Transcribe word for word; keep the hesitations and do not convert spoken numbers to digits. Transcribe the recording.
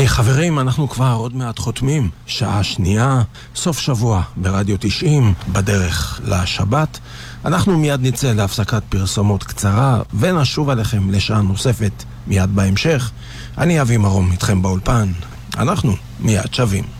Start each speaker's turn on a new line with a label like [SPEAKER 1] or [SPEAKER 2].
[SPEAKER 1] היי חברים, אנחנו כבר עוד מעט חותמים. שעה שנייה, סוף שבוע ברדיו תשעים, בדרך לשבת. אנחנו מיד נצא להפסקת פרסומות קצרה ונשוב עליכם לשעה נוספת מיד בהמשך. אני אבי מרום איתכם באולפן. אנחנו מיד שווים.